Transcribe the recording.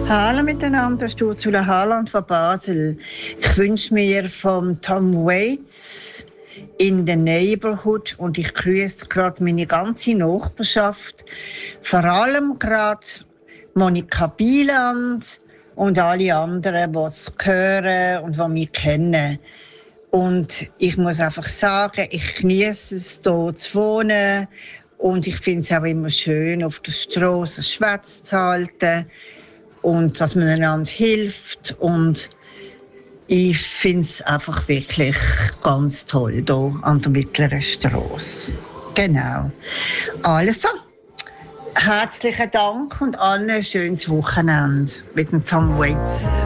Hallo miteinander, Sturzula Haaland von Basel. Ich wünsche mir von Tom Waits «In the Neighborhood» und ich grüße gerade meine ganze Nachbarschaft, vor allem gerade Monika Bieland und alle anderen, die es hören und die mich kennen. Und ich muss einfach sagen, ich genieße es, hier zu wohnen. Und ich finde es auch immer schön, auf der Straße Schwätze zu halten und dass man einander hilft. Und ich finde es einfach wirklich ganz toll hier an der Mittleren Straße. Genau. Also, herzlichen Dank und allen ein schönes Wochenende mit dem Tom Waits.